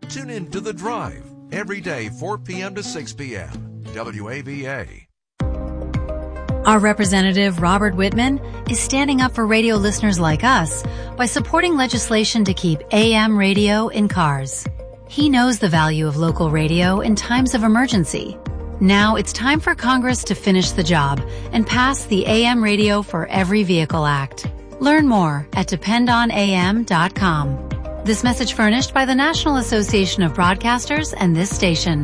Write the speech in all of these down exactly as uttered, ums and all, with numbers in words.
Tune in to The Drive every day, four p.m. to six p.m. W A V A. Our representative, Robert Whitman, is standing up for radio listeners like us by supporting legislation to keep A M radio in cars. He knows the value of local radio in times of emergency. Now it's time for Congress to finish the job and pass the A M Radio for Every Vehicle Act. Learn more at depend on A M dot com. This message furnished by the National Association of Broadcasters and this station.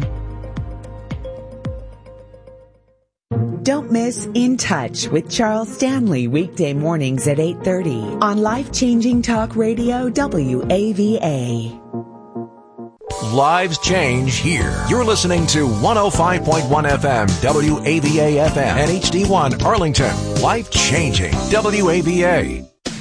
Don't miss In Touch with Charles Stanley weekday mornings at eight thirty on Life-Changing Talk Radio W A V A. Lives change here. You're listening to one oh five point one F M, W A V A F M, and H D one Arlington. Life-changing W A V A.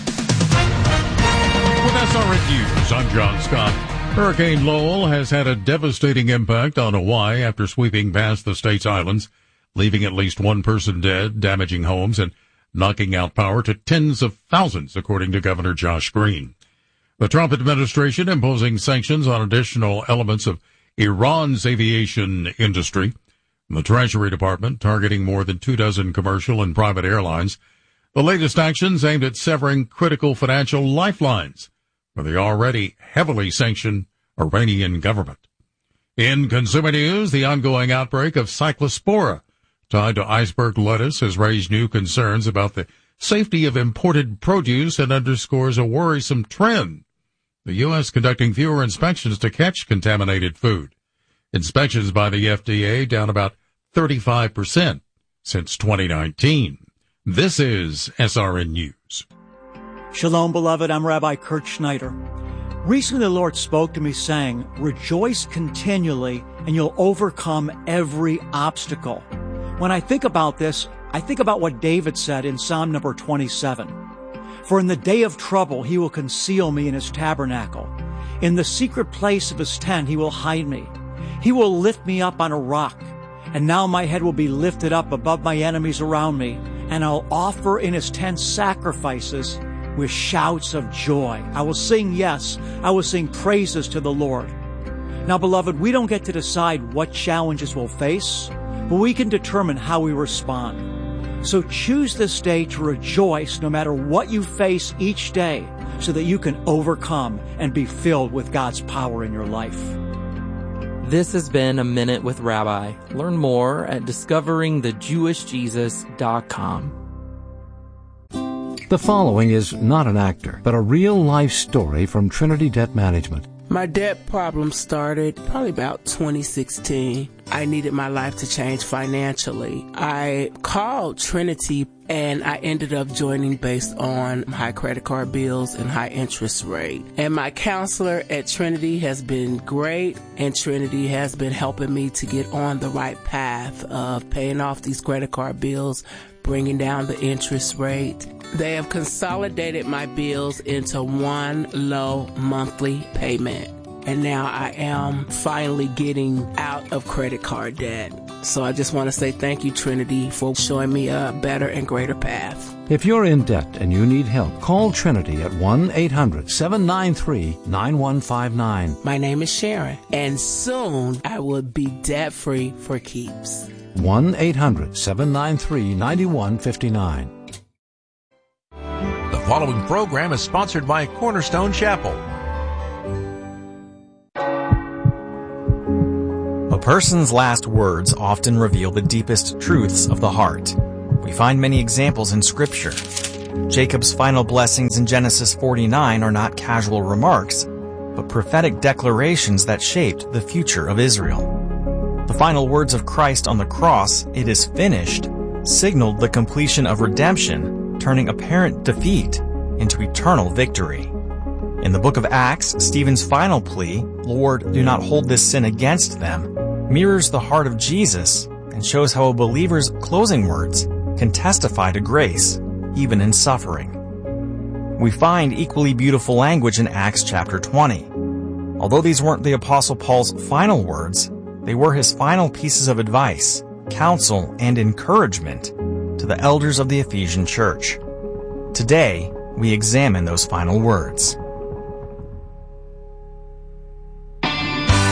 With S R N News, I'm John Scott. Hurricane Lowell has had a devastating impact on Hawaii after sweeping past the state's islands, leaving at least one person dead, damaging homes, and knocking out power to tens of thousands, according to Governor Josh Green. The Trump administration imposing sanctions on additional elements of Iran's aviation industry. The Treasury Department targeting more than two dozen commercial and private airlines. The latest actions aimed at severing critical financial lifelines for the already heavily sanctioned Iranian government. In consumer news, the ongoing outbreak of Cyclospora tied to iceberg lettuce has raised new concerns about the safety of imported produce and underscores a worrisome trend. The U S conducting fewer inspections to catch contaminated food. Inspections by the F D A down about thirty-five percent since twenty nineteen. This is S R N News. Shalom, beloved. I'm Rabbi Kurt Schneider. Recently, the Lord spoke to me saying, rejoice continually and you'll overcome every obstacle. When I think about this, I think about what David said in Psalm number twenty-seven. For in the day of trouble, he will conceal me in his tabernacle. In the secret place of his tent, he will hide me. He will lift me up on a rock. And now my head will be lifted up above my enemies around me. And I'll offer in his tent sacrifices with shouts of joy. I will sing, yes, I will sing praises to the Lord. Now, beloved, we don't get to decide what challenges we'll face, but we can determine how we respond. So choose this day to rejoice no matter what you face each day so that you can overcome and be filled with God's power in your life. This has been A Minute with Rabbi. Learn more at discovering the jewish jesus dot com. The following is not an actor, but a real-life story from Trinity Debt Management. My debt problem started probably about twenty sixteen. I needed my life to change financially. I called Trinity and I ended up joining based on high credit card bills and high interest rate. And my counselor at Trinity has been great, and Trinity has been helping me to get on the right path of paying off these credit card bills, bringing down the interest rate. They have consolidated my bills into one low monthly payment. And now I am finally getting out of credit card debt. So I just want to say thank you, Trinity, for showing me a better and greater path. If you're in debt and you need help, call Trinity at one eight hundred seven nine three nine one five nine. My name is Sharon, and soon I will be debt-free for keeps. one eight hundred seven nine three nine one five nine. The following program is sponsored by Cornerstone Chapel. A person's last words often reveal the deepest truths of the heart. We find many examples in Scripture. Jacob's final blessings in Genesis forty-nine are not casual remarks, but prophetic declarations that shaped the future of Israel. The final words of Christ on the cross, "It is finished," signaled the completion of redemption, turning apparent defeat into eternal victory. In the book of Acts, Stephen's final plea, "Lord, do not hold this sin against them," mirrors the heart of Jesus and shows how a believer's closing words can testify to grace, even in suffering. We find equally beautiful language in Acts chapter twenty. Although these weren't the Apostle Paul's final words, they were his final pieces of advice, counsel, and encouragement to the elders of the Ephesian church. Today, we examine those final words.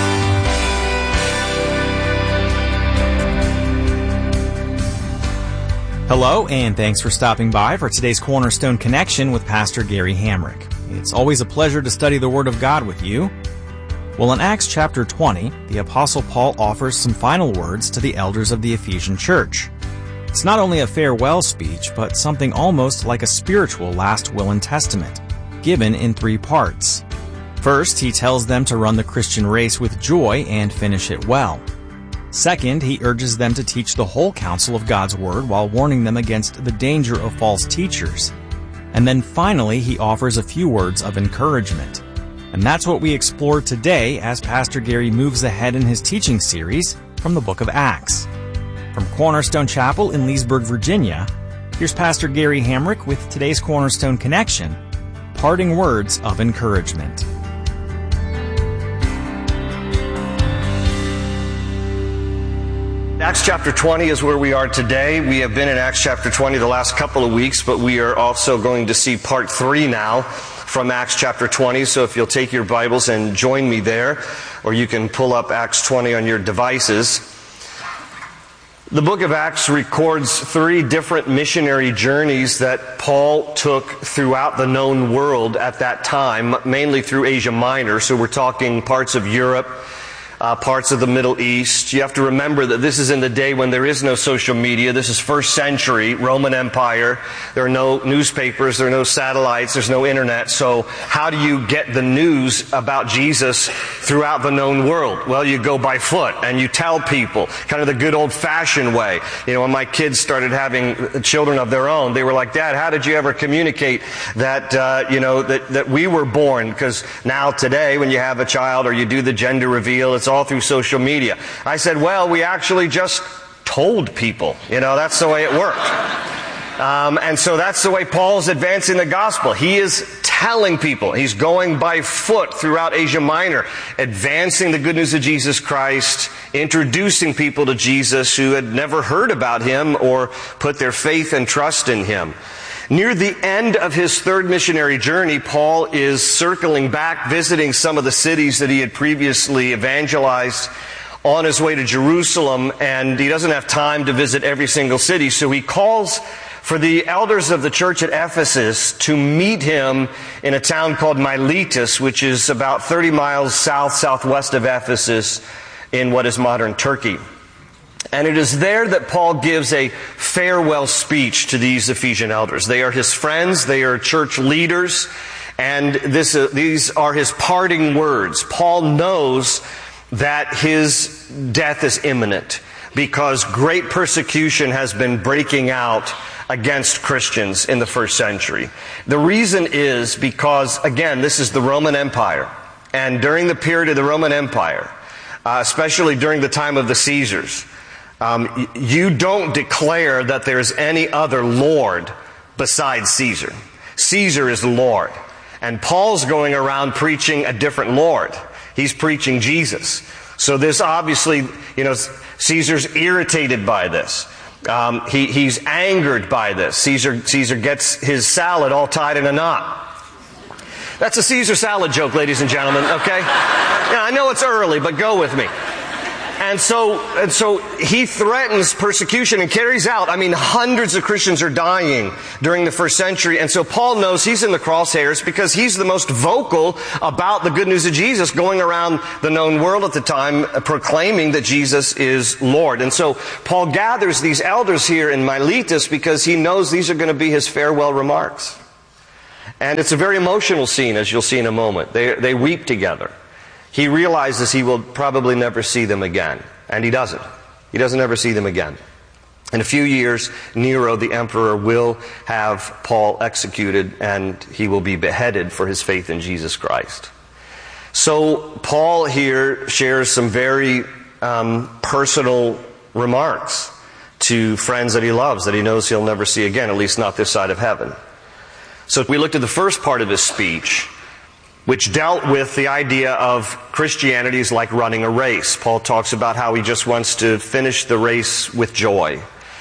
Hello, and thanks for stopping by for today's Cornerstone Connection with Pastor Gary Hamrick. It's always a pleasure to study the Word of God with you. Well, in Acts chapter twenty, the Apostle Paul offers some final words to the elders of the Ephesian church. It's not only a farewell speech, but something almost like a spiritual last will and testament, given in three parts. First, he tells them to run the Christian race with joy and finish it well. Second, he urges them to teach the whole counsel of God's Word while warning them against the danger of false teachers. And then finally, he offers a few words of encouragement. And that's what we explore today as Pastor Gary moves ahead in his teaching series from the book of Acts. From Cornerstone Chapel in Leesburg, Virginia, here's Pastor Gary Hamrick with today's Cornerstone Connection, parting words of encouragement. Acts chapter twenty is where we are today. We have been in Acts chapter twenty the last couple of weeks, but we are also going to see part three now from Acts chapter twenty. So if you'll take your Bibles and join me there, or you can pull up Acts twenty on your devices. The book of Acts records three different missionary journeys that Paul took throughout the known world at that time, mainly through Asia Minor. So we're talking parts of Europe, Uh, parts of the Middle East. You have to remember that this is in the day when there is no social media. This is first century Roman Empire. There are no newspapers, there are no satellites, there's no internet. So how do you get the news about Jesus throughout the known world? Well, you go by foot and you tell people, kind of the good old-fashioned way. You know, when my kids started having children of their own, they were like, "Dad, how did you ever communicate that, uh, you know, that, that we were born?" Because now today, when you have a child or you do the gender reveal, it's all through social media. I said, well, we actually just told people. You know, that's the way it worked. Um, and so that's the way Paul's advancing the gospel. He is telling people. He's going by foot throughout Asia Minor, advancing the good news of Jesus Christ, introducing people to Jesus who had never heard about Him or put their faith and trust in Him. Near the end of his third missionary journey, Paul is circling back, visiting some of the cities that he had previously evangelized on his way to Jerusalem, and he doesn't have time to visit every single city, so he calls for the elders of the church at Ephesus to meet him in a town called Miletus, which is about thirty miles south-southwest of Ephesus in what is modern Turkey. And it is there that Paul gives a farewell speech to these Ephesian elders. They are his friends, they are church leaders, and this, uh, these are his parting words. Paul knows that his death is imminent because great persecution has been breaking out against Christians in the first century. The reason is because, again, this is the Roman Empire. And during the period of the Roman Empire, uh, especially during the time of the Caesars, Um, you don't declare that there's any other Lord besides Caesar. Caesar is the Lord. And Paul's going around preaching a different Lord. He's preaching Jesus. So this obviously, you know, Caesar's irritated by this. Um, he, he's angered by this. Caesar, Caesar gets his salad all tied in a knot. That's a Caesar salad joke, ladies and gentlemen, okay? Yeah, I know it's early, but go with me. And so, and so he threatens persecution and carries out, I mean, hundreds of Christians are dying during the first century. And so Paul knows he's in the crosshairs because he's the most vocal about the good news of Jesus, going around the known world at the time, proclaiming that Jesus is Lord. And so Paul gathers these elders here in Miletus because he knows these are going to be his farewell remarks. And it's a very emotional scene, as you'll see in a moment. They, they weep together. He realizes he will probably never see them again. And he doesn't. He doesn't ever see them again. In a few years, Nero, the emperor, will have Paul executed and he will be beheaded for his faith in Jesus Christ. So Paul here shares some very um, personal remarks to friends that he loves, that he knows he'll never see again, at least not this side of heaven. So we looked at the first part of his speech, which dealt with the idea of Christianity is like running a race. Paul talks about how he just wants to finish the race with joy.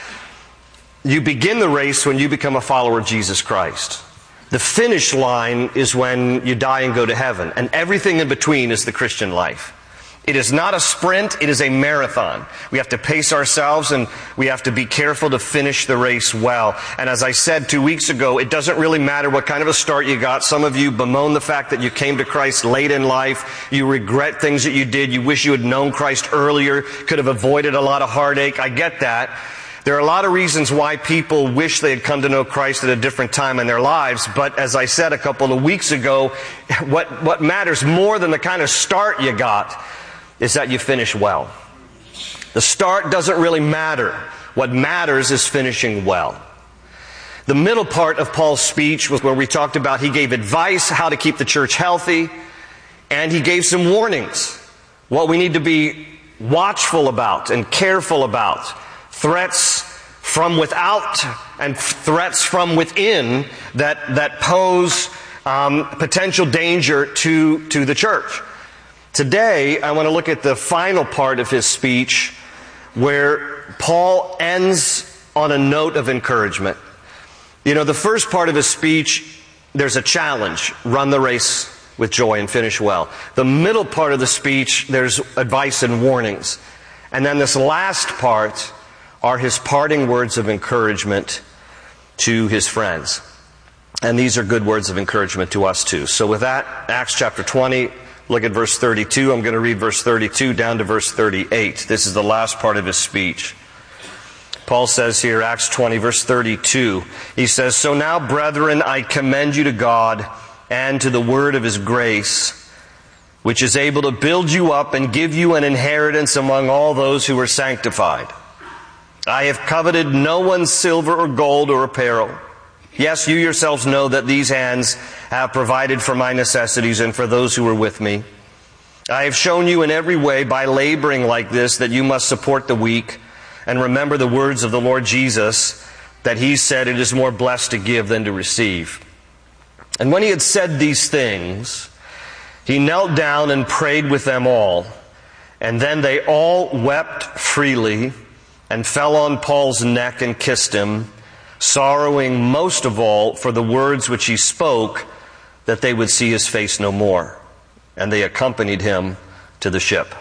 You begin the race when you become a follower of Jesus Christ. The finish line is when you die and go to heaven. And everything in between is the Christian life. It is not a sprint, it is a marathon. We have to pace ourselves and we have to be careful to finish the race well. And as I said two weeks ago, it doesn't really matter what kind of a start you got. Some of you bemoan the fact that you came to Christ late in life. You regret things that you did. You wish you had known Christ earlier, could have avoided a lot of heartache. I get that. There are a lot of reasons why people wish they had come to know Christ at a different time in their lives. But as I said a couple of weeks ago, what, what matters more than the kind of start you got is that you finish well. The start doesn't really matter. What matters is finishing well. The middle part of Paul's speech was where we talked about he gave advice how to keep the church healthy, and he gave some warnings, what we need to be watchful about and careful about. Threats from without and threats from within that, that pose um, potential danger to, to the church. Today, I want to look at the final part of his speech where Paul ends on a note of encouragement. You know, the first part of his speech, there's a challenge. Run the race with joy and finish well. The middle part of the speech, there's advice and warnings. And then this last part are his parting words of encouragement to his friends. And these are good words of encouragement to us too. So with that, Acts chapter twenty, look at verse thirty-two. I'm going to read verse thirty-two down to verse thirty-eight. This is the last part of his speech. Paul says here, Acts twenty, verse thirty-two, he says, "So now, brethren, I commend you to God and to the word of his grace, which is able to build you up and give you an inheritance among all those who are sanctified. I have coveted no one's silver or gold or apparel. Yes, you yourselves know that these hands have provided for my necessities and for those who are with me. I have shown you in every way by laboring like this that you must support the weak and remember the words of the Lord Jesus, that he said, it is more blessed to give than to receive. And when he had said these things, he knelt down and prayed with them all. And then they all wept freely and fell on Paul's neck and kissed him, sorrowing most of all for the words which he spoke, that they would see his face no more. And they accompanied him to the ship."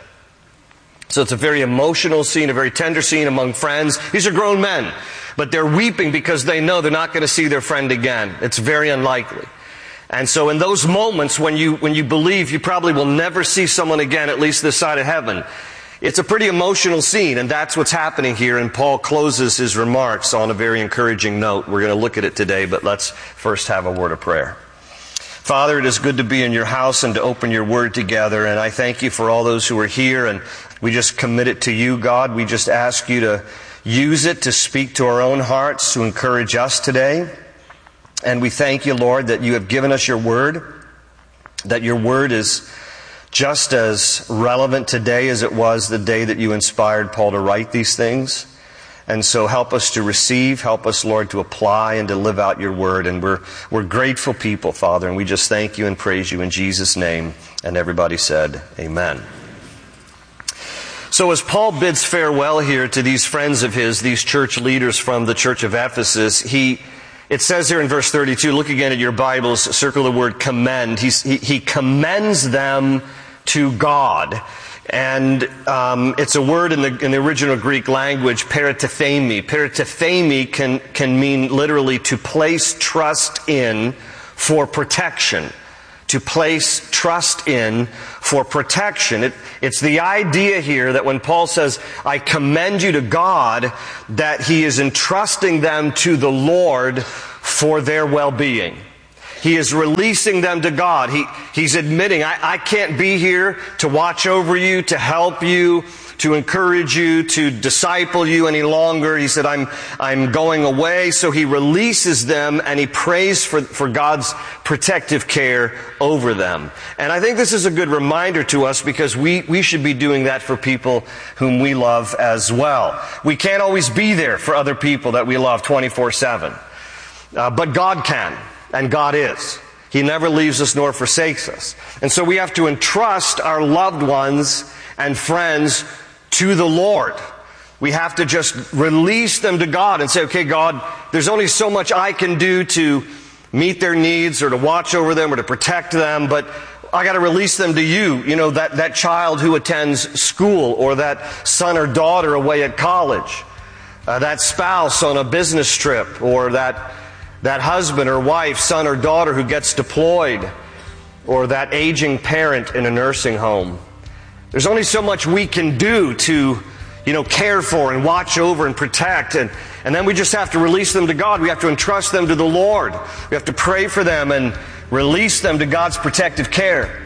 So it's a very emotional scene, a very tender scene among friends. These are grown men, but they're weeping because they know they're not going to see their friend again. It's very unlikely. And so in those moments when you, when you believe you probably will never see someone again, at least this side of heaven, it's a pretty emotional scene, and that's what's happening here, and Paul closes his remarks on a very encouraging note. We're going to look at it today, but let's first have a word of prayer. Father, it is good to be in your house and to open your word together, and I thank you for all those who are here, and we just commit it to you, God. We just ask you to use it to speak to our own hearts, to encourage us today. And we thank you, Lord, that you have given us your word, that your word is just as relevant today as it was the day that you inspired Paul to write these things. And so help us to receive, help us, Lord, to apply and to live out your word. And we're, we're grateful people, Father, and we just thank you and praise you in Jesus' name. And everybody said, amen. So as Paul bids farewell here to these friends of his, these church leaders from the church of Ephesus, he, it says here in verse thirty-two, look again at your Bibles, circle the word commend. He's, he, he commends them to God. And um, it's a word in the in the original Greek language, peritithemi. Peritithemi can can mean literally to place trust in for protection. To place trust in for protection. It, it's the idea here that when Paul says, I commend you to God, that he is entrusting them to the Lord for their well-being. He is releasing them to God. He, he's admitting, I, I can't be here to watch over you, to help you, to encourage you, to disciple you any longer. He said, I'm, I'm going away. So he releases them and he prays for, for God's protective care over them. And I think this is a good reminder to us because we, we should be doing that for people whom we love as well. We can't always be there for other people that we love twenty-four seven. Uh, but God can. And God is. He never leaves us nor forsakes us. And so we have to entrust our loved ones and friends to the Lord. We have to just release them to God and say, okay, God, there's only so much I can do to meet their needs or to watch over them or to protect them, but I got to release them to you. You know, that, that child who attends school, or that son or daughter away at college, uh, that spouse on a business trip, or that, that husband or wife, son or daughter who gets deployed, or that aging parent in a nursing home. There's only so much we can do to, you know, care for and watch over and protect. And, and then we just have to release them to God. We have to entrust them to the Lord. We have to pray for them and release them to God's protective care.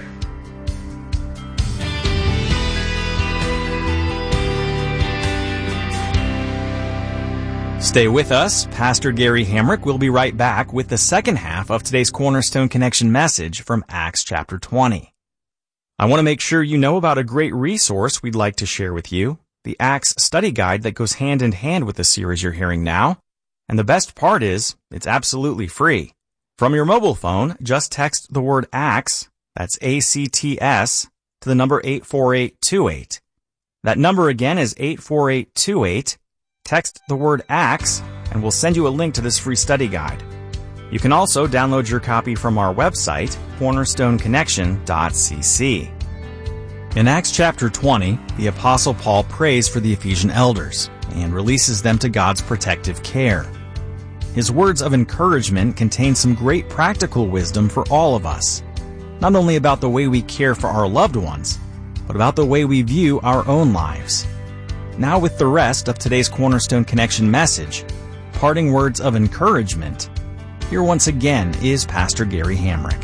Stay with us. Pastor Gary Hamrick will be right back with the second half of today's Cornerstone Connection message from Acts chapter twenty. I want to make sure you know about a great resource we'd like to share with you, the Acts study guide that goes hand in hand with the series you're hearing now. And the best part is, it's absolutely free. From your mobile phone, just text the word Acts, that's A C T S, to the number eight four eight two eight. That number again is eight four eight two eight. Text the word Acts, and we'll send you a link to this free study guide. You can also download your copy from our website, cornerstone connection dot c c. In Acts chapter twenty, the Apostle Paul prays for the Ephesian elders and releases them to God's protective care. His words of encouragement contain some great practical wisdom for all of us, not only about the way we care for our loved ones, but about the way we view our own lives. Now with the rest of today's Cornerstone Connection message, parting words of encouragement, here once again is Pastor Gary Hamrick.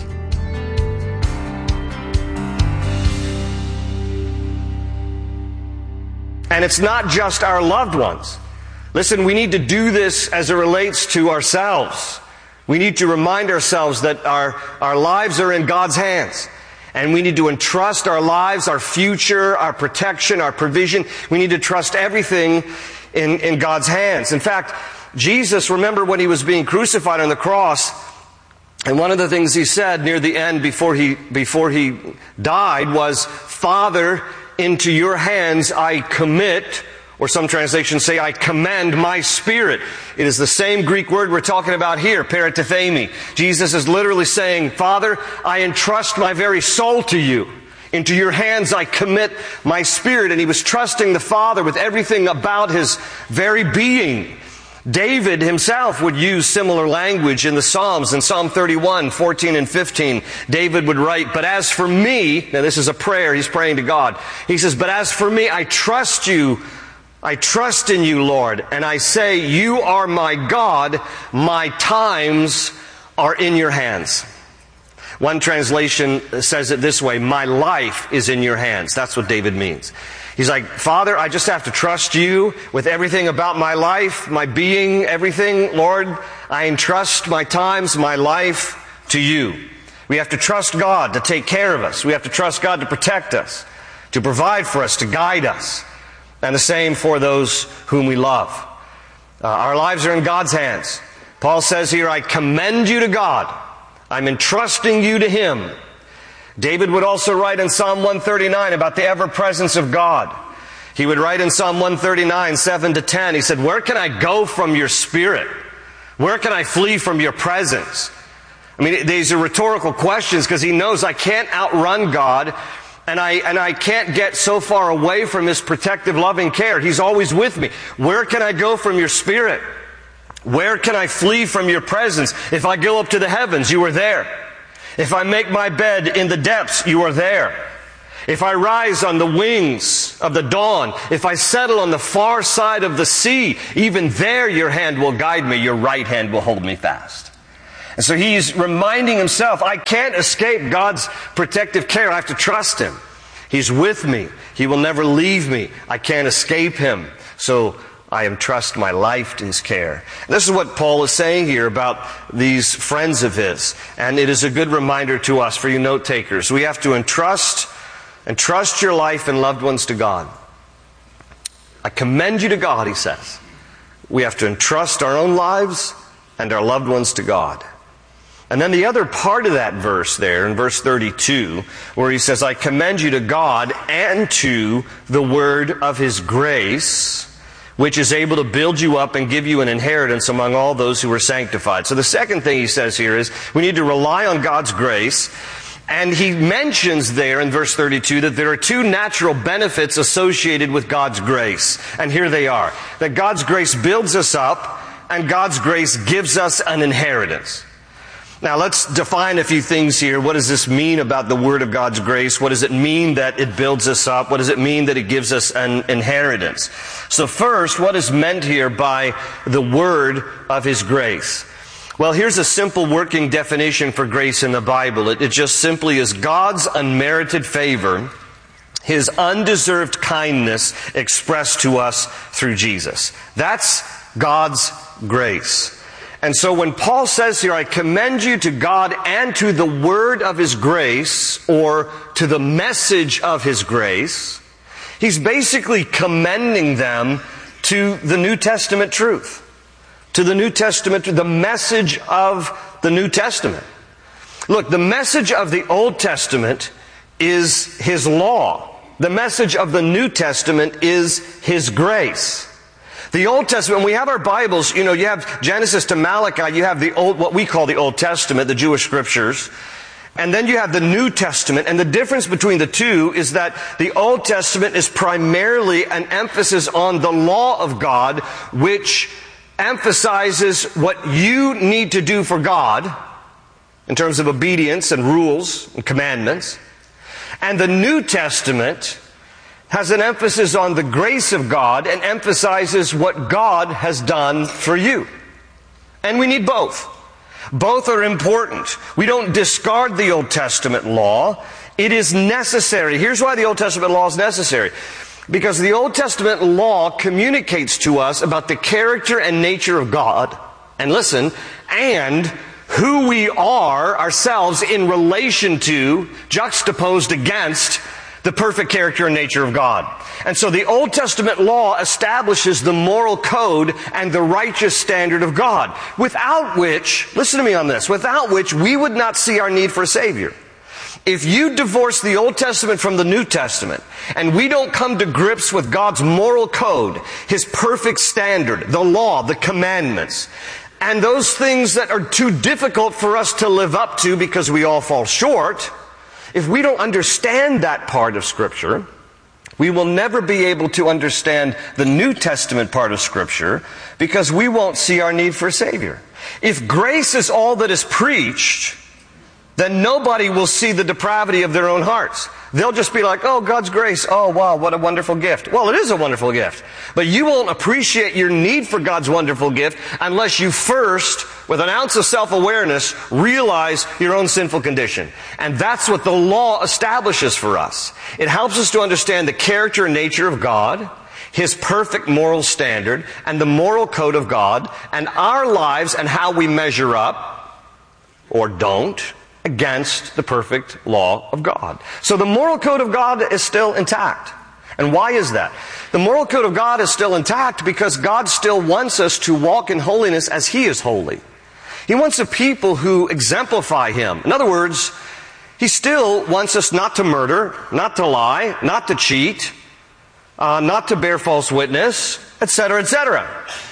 And it's not just our loved ones. Listen, we need to do this as it relates to ourselves. We need to remind ourselves that our, our lives are in God's hands. And we need to entrust our lives, our future, our protection, our provision. We need to trust everything in, in God's hands. In fact, Jesus, remember when He was being crucified on the cross, and one of the things He said near the end before He, before He died was, "Father, into your hands I commit," or some translations say, "I commend my spirit." It is the same Greek word we're talking about here, paratithemi. Jesus is literally saying, "Father, I entrust my very soul to you. Into your hands I commit my spirit." And He was trusting the Father with everything about His very being. David himself would use similar language in the Psalms. In Psalm thirty-one, fourteen and fifteen, David would write, "But as for me," now this is a prayer, he's praying to God. He says, "But as for me, I trust you, I trust in you, Lord, and I say, you are my God, my times are in your hands." One translation says it this way, "My life is in your hands." That's what David means. He's like, "Father, I just have to trust you with everything about my life, my being, everything. Lord, I entrust my times, my life to you." We have to trust God to take care of us. We have to trust God to protect us, to provide for us, to guide us. And the same for those whom we love. Uh, our lives are in God's hands. Paul says here, "I commend you to God." I'm entrusting you to Him. David would also write in Psalm one thirty-nine about the ever-presence of God. He would write in Psalm one thirty-nine, seven to ten, he said, "Where can I go from your spirit? Where can I flee from your presence?" I mean, these are rhetorical questions because he knows I can't outrun God, and I, and I can't get so far away from His protective, loving care. He's always with me. Where can I go from your spirit? Where can I flee from your presence? If I go up to the heavens, you are there. If I make my bed in the depths, you are there. If I rise on the wings of the dawn, if I settle on the far side of the sea, even there your hand will guide me, your right hand will hold me fast. And so he's reminding himself, I can't escape God's protective care. I have to trust Him. He's with me. He will never leave me. I can't escape Him. So I entrust my life to His care. And this is what Paul is saying here about these friends of his. And it is a good reminder to us, for you note takers. We have to entrust, entrust your life and loved ones to God. I commend you to God, he says. We have to entrust our own lives and our loved ones to God. And then the other part of that verse there, in verse thirty-two, where he says, I commend you to God and to the word of His grace, which is able to build you up and give you an inheritance among all those who are sanctified. So the second thing he says here is we need to rely on God's grace And he mentions there in verse thirty-two that there are two natural benefits associated with God's grace. And here they are. That God's grace builds us up, and God's grace gives us an inheritance. Now let's define a few things here. What does this mean about the word of God's grace? What does it mean that it builds us up? What does it mean that it gives us an inheritance? So first, what is meant here by the word of His grace? Well, here's a simple working definition for grace in the Bible. It, it just simply is God's unmerited favor, His undeserved kindness expressed to us through Jesus. That's God's grace. And so when Paul says here, I commend you to God and to the word of His grace, or to the message of His grace, he's basically commending them to the New Testament truth. To the New Testament, to the message of the New Testament. Look, the message of the Old Testament is His law. The message of the New Testament is His grace. The Old Testament, when we have our Bibles, you know, you have Genesis to Malachi, you have the old, what we call the Old Testament, the Jewish scriptures. And then you have the New Testament, and the difference between the two is that the Old Testament is primarily an emphasis on the law of God, which emphasizes what you need to do for God in terms of obedience and rules and commandments. And the New Testament has an emphasis on the grace of God and emphasizes what God has done for you. And we need both. Both are important. We don't discard the Old Testament law. It is necessary. Here's why the Old Testament law is necessary. Because the Old Testament law communicates to us about the character and nature of God, and listen, and who we are ourselves in relation to, juxtaposed against, the perfect character and nature of God. And so the Old Testament law establishes the moral code and the righteous standard of God, without which, listen to me on this, without which we would not see our need for a Savior. If you divorce the Old Testament from the New Testament, and we don't come to grips with God's moral code, His perfect standard, the law, the commandments, and those things that are too difficult for us to live up to because we all fall short, if we don't understand that part of Scripture, we will never be able to understand the New Testament part of Scripture because we won't see our need for a Savior. If grace is all that is preached, then nobody will see the depravity of their own hearts. They'll just be like, oh, God's grace. Oh, wow, what a wonderful gift. Well, it is a wonderful gift. But you won't appreciate your need for God's wonderful gift unless you first, with an ounce of self-awareness, realize your own sinful condition. And that's what the law establishes for us. It helps us to understand the character and nature of God, His perfect moral standard, and the moral code of God, and our lives and how we measure up, or don't, against the perfect law of God. So the moral code of God is still intact. And why is that? The moral code of God is still intact because God still wants us to walk in holiness as He is holy. He wants a people who exemplify Him. In other words, He still wants us not to murder, not to lie, not to cheat, uh, not to bear false witness, et cetera, et cetera.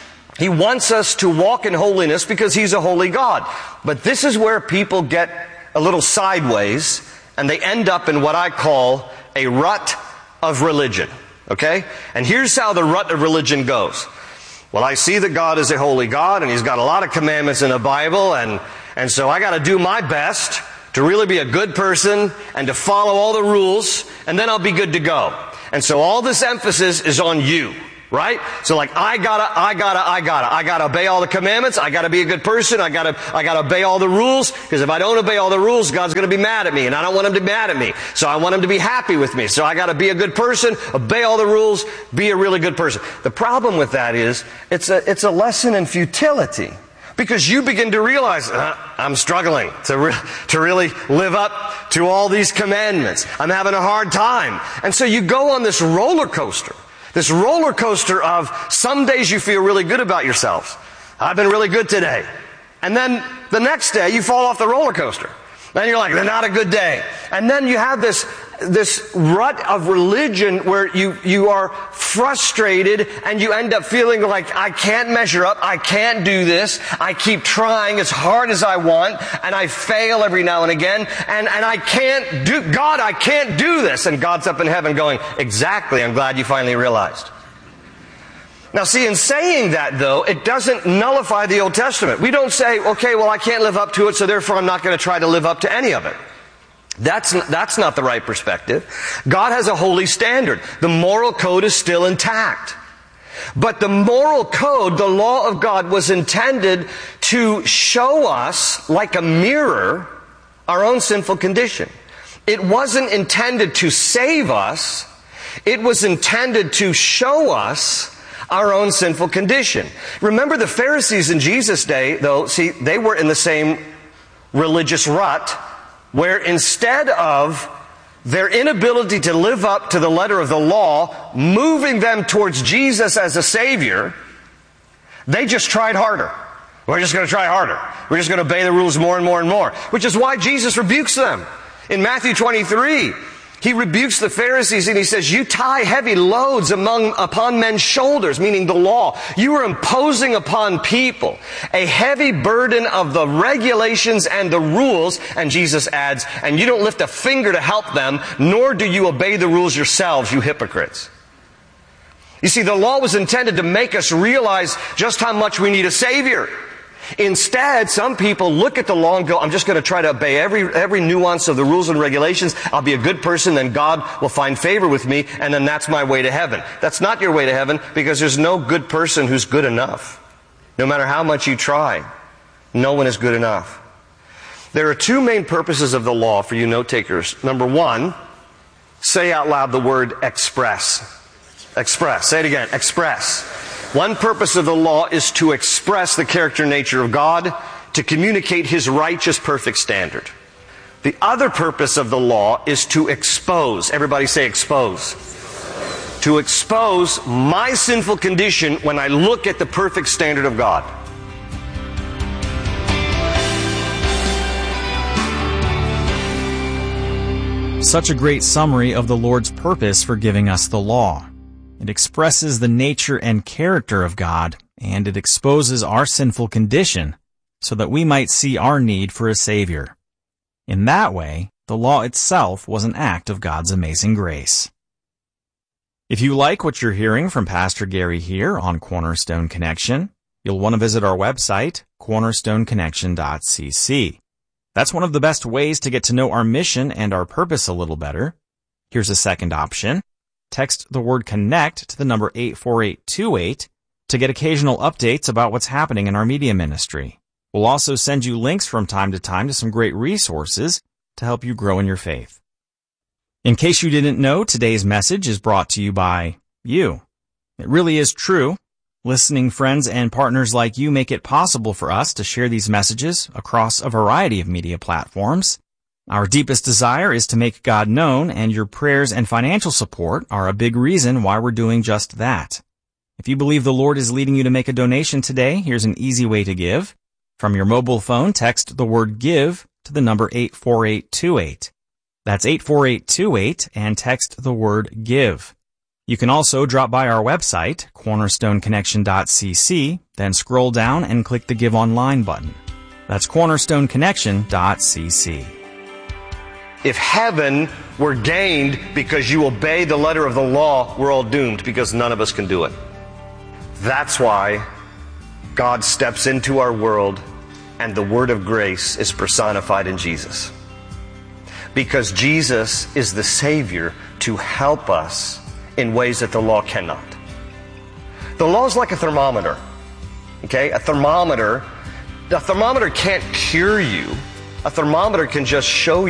He wants us to walk in holiness because He's a holy God. But this is where people get a little sideways, and they end up in what I call a rut of religion. Okay? And here's how the rut of religion goes. Well, I see that God is a holy God, and He's got a lot of commandments in the Bible, and, and so I got to do my best to really be a good person and to follow all the rules, and then I'll be good to go. And so all this emphasis is on you. Right? So like, I gotta, I gotta, I gotta, I gotta obey all the commandments, I gotta be a good person, I gotta, I gotta obey all the rules, because if I don't obey all the rules, God's gonna be mad at me, and I don't want Him to be mad at me. So I want Him to be happy with me. So I gotta be a good person, obey all the rules, be a really good person. The problem with that is, it's a, it's a lesson in futility. Because you begin to realize, uh, I'm struggling to, re- to really live up to all these commandments. I'm having a hard time. And so you go on this roller coaster. This roller coaster of some days you feel really good about yourself. I've been really good today. And then the next day you fall off the roller coaster. Then you're like, they're not a good day. And then you have this this rut of religion where you, you are frustrated and you end up feeling like, I can't measure up, I can't do this, I keep trying as hard as I want, and I fail every now and again, and, and I can't do, God, I can't do this. And God's up in heaven going, exactly, I'm glad you finally realized. Now see, in saying that though, it doesn't nullify the Old Testament. We don't say, okay, well I can't live up to it, so therefore I'm not going to try to live up to any of it. That's, that's not the right perspective. God has a holy standard. The moral code is still intact. But the moral code, the law of God, was intended to show us, like a mirror, our own sinful condition. It wasn't intended to save us. It was intended to show us our own sinful condition. Remember the Pharisees in Jesus' day, though, see, they were in the same religious rut, where instead of their inability to live up to the letter of the law, moving them towards Jesus as a Savior, they just tried harder. We're just going to try harder. We're just going to obey the rules more and more and more. Which is why Jesus rebukes them. In Matthew twenty-three, He rebukes the Pharisees and He says, you tie heavy loads among, upon men's shoulders, meaning the law. You are imposing upon people a heavy burden of the regulations and the rules. And Jesus adds, and you don't lift a finger to help them, nor do you obey the rules yourselves, you hypocrites. You see, the law was intended to make us realize just how much we need a Savior. Instead, some people look at the law and go, I'm just going to try to obey every every nuance of the rules and regulations. I'll be a good person, then God will find favor with me, and then that's my way to heaven. That's not your way to heaven, because there's no good person who's good enough. No matter how much you try, no one is good enough. There are two main purposes of the law for you note takers. Number one, say out loud the word express. Express. Say it again. Express. One purpose of the law is to express the character and nature of God, to communicate His righteous, perfect standard. The other purpose of the law is to expose. Everybody say expose. To expose my sinful condition when I look at the perfect standard of God. Such a great summary of the Lord's purpose for giving us the law. It expresses the nature and character of God, and it exposes our sinful condition so that we might see our need for a Savior. In that way, the law itself was an act of God's amazing grace. If you like what you're hearing from Pastor Gary here on Cornerstone Connection, you'll want to visit our website, cornerstone connection dot c c. That's one of the best ways to get to know our mission and our purpose a little better. Here's a second option. Text the word CONNECT to the number eight four eight two eight to get occasional updates about what's happening in our media ministry. We'll also send you links from time to time to some great resources to help you grow in your faith. In case you didn't know, today's message is brought to you by you. It really is true. Listening friends and partners like you make it possible for us to share these messages across a variety of media platforms. Our deepest desire is to make God known, and your prayers and financial support are a big reason why we're doing just that. If you believe the Lord is leading you to make a donation today, here's an easy way to give. From your mobile phone, text the word GIVE to the number eight four eight two eight. That's eight four eight two eight, and text the word GIVE. You can also drop by our website, cornerstone connection dot c c, then scroll down and click the Give Online button. That's cornerstone connection dot c c. If heaven were gained because you obey the letter of the law, we're all doomed, because none of us can do it. That's why God steps into our world and the word of grace is personified in Jesus. Because Jesus is the Savior to help us in ways that the law cannot. The law is like a thermometer. Okay? A thermometer, the thermometer can't cure you. A thermometer can just show you